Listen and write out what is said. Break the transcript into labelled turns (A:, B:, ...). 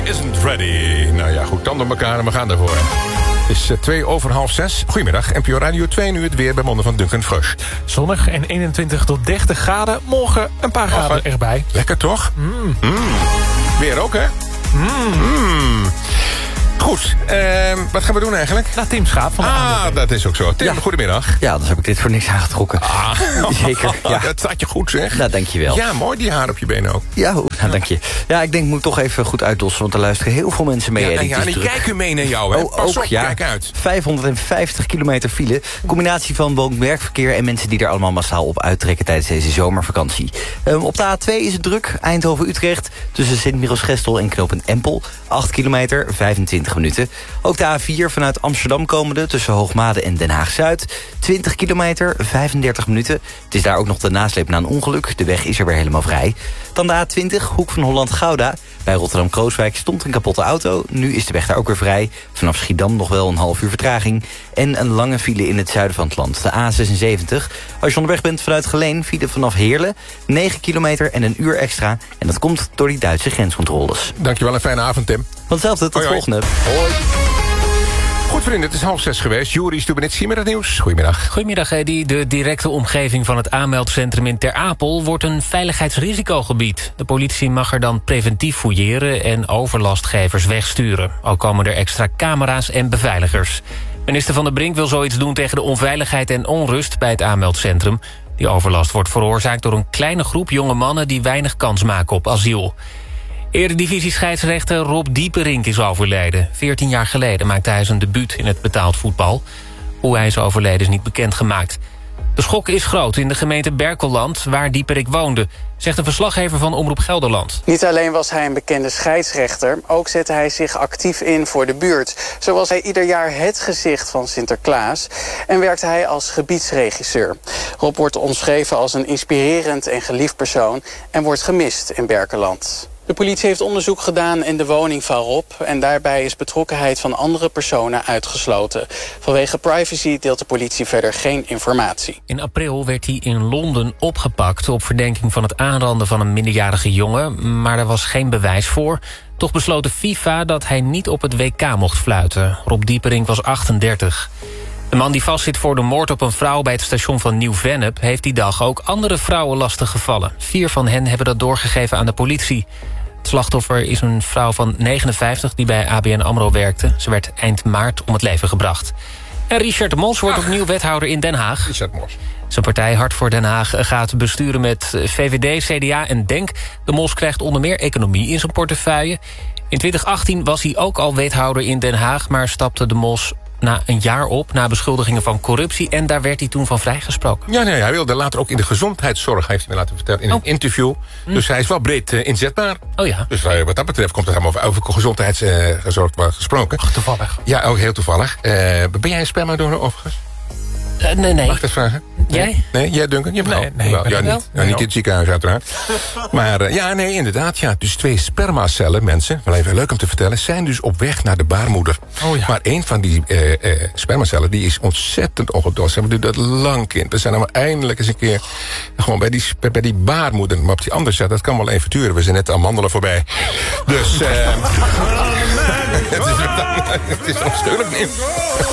A: isn't ready. Nou ja, goed, tanden op elkaar en we gaan ervoor. Het is 5:02. Goedemiddag, NPO Radio 2, nu het weer bij monden van Duncan Fresh.
B: Zonnig en 21 tot 30 graden. Morgen een paar graden erbij.
A: Lekker toch? Weer ook, hè? Goed, wat gaan we doen eigenlijk?
B: Nou, Tim Schaap van de ANWB.
A: Dat is ook zo. Tim, goedemiddag.
C: Ja, dus heb ik dit voor niks aangetrokken. Zeker, ja.
A: Dat staat je goed, zeg.
C: Nou, dankjewel.
A: Ja, mooi die haar op je benen ook.
C: Ja, nou, dank je. Ja, ik denk, ik moet toch even goed uitdossen, want er luisteren heel veel mensen mee.
A: Ja, en die kijken mee naar jou, hè. Pas op, kijk uit.
C: 550 kilometer file. Combinatie van woon-werkverkeer en mensen die er allemaal massaal op uittrekken tijdens deze zomervakantie. Op de A2 is het druk. Eindhoven-Utrecht tussen Sint-Michiels-Gestel en knooppunt Empel. 8 kilometer, 25 minuten. Ook de A4 vanuit Amsterdam komende tussen Hoogmade en Den Haag-Zuid. 20 kilometer, 35 minuten. Het is daar ook nog de nasleep na een ongeluk. De weg is er weer helemaal vrij. Dan de A20, hoek van Holland-Gouda. Bij Rotterdam-Krooswijk stond een kapotte auto. Nu is de weg daar ook weer vrij. Vanaf Schiedam nog wel een half uur vertraging. En een lange file in het zuiden van het land. De A76. Als je onderweg bent vanuit Geleen, file vanaf Heerlen. 9 kilometer en een uur extra. En dat komt door die Duitse grenscontroles.
A: Dankjewel, een fijne avond, Tim.
C: Vanzelfde, tot volgende.
A: Hoi. Goed vrienden, het is 5:30 geweest. Juri Stubenitski met het nieuws. Goedemiddag.
D: Goedemiddag, Eddy. De directe omgeving van het aanmeldcentrum in Ter Apel wordt een veiligheidsrisicogebied. De politie mag er dan preventief fouilleren en overlastgevers wegsturen. Ook komen er extra camera's en beveiligers. Minister Van der Brink wil zoiets doen tegen de onveiligheid en onrust bij het aanmeldcentrum. Die overlast wordt veroorzaakt door een kleine groep jonge mannen die weinig kans maken op asiel. Eredivisie-scheidsrechter Rob Dieperink is overleden. 14 jaar geleden maakte hij zijn debuut in het betaald voetbal. Hoe hij is overleden is niet bekendgemaakt. De schok is groot in de gemeente Berkelland, waar Dieperink woonde, zegt een verslaggever van Omroep Gelderland.
E: Niet alleen was hij een bekende scheidsrechter, ook zette hij zich actief in voor de buurt. Zo was hij ieder jaar het gezicht van Sinterklaas en werkte hij als gebiedsregisseur. Rob wordt omschreven als een inspirerend en geliefd persoon en wordt gemist in Berkelland. De politie heeft onderzoek gedaan in de woning van Rob en daarbij is betrokkenheid van andere personen uitgesloten. Vanwege privacy deelt de politie verder geen informatie.
D: In april werd hij in Londen opgepakt op verdenking van het aanranden van een minderjarige jongen, maar er was geen bewijs voor. Toch besloot de FIFA dat hij niet op het WK mocht fluiten. Rob Dieperink was 38. De man die vastzit voor de moord op een vrouw bij het station van Nieuw-Vennep heeft die dag ook andere vrouwen lastig gevallen. 4 van hen hebben dat doorgegeven aan de politie. Het slachtoffer is een vrouw van 59 die bij ABN AMRO werkte. Ze werd eind maart om het leven gebracht. En Richard Mos wordt opnieuw wethouder in Den Haag.
A: Richard Mos.
D: Zijn partij Hart voor Den Haag gaat besturen met VVD, CDA en DENK. De Mos krijgt onder meer economie in zijn portefeuille. In 2018 was hij ook al wethouder in Den Haag, maar stapte de Mos na een jaar op, na beschuldigingen van corruptie, en daar werd hij toen van vrijgesproken.
A: Ja, nee, hij wilde later ook in de gezondheidszorg, heeft hij me laten vertellen, in een interview. Dus hij is wel breed inzetbaar.
D: Oh ja.
A: Dus wat dat betreft komt het helemaal over gezondheidszorg gesproken.
B: Ach, toevallig.
A: Ja, ook heel toevallig. Ben jij een spermadonor overigens?
D: Nee.
A: Mag ik dat vragen?
D: Jij?
A: Nee, jij Duncan? Jawel.
B: Nee,
A: ja,
B: wel.
A: niet. Ja, niet in het ziekenhuis uiteraard. Maar ja, nee, inderdaad. Ja. Dus 2 spermacellen, mensen, wel even leuk om te vertellen, zijn dus op weg naar de baarmoeder.
B: Oh ja.
A: Maar één van die spermacellen, die is ontzettend ongeduldig. Ze hebben dat lang kind. We zijn dan eindelijk eens een keer gewoon bij die baarmoeder. Maar op die andere zet, dat kan wel even duren. We zijn net amandelen voorbij. Dus het is onstuurlijk niet.